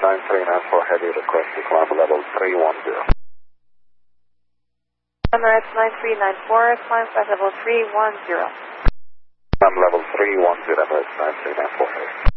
9394 Heavy, request to climb level 310. Emirates 9394, climb flight level 310. Climb level 310, Emirates 9394 Heavy.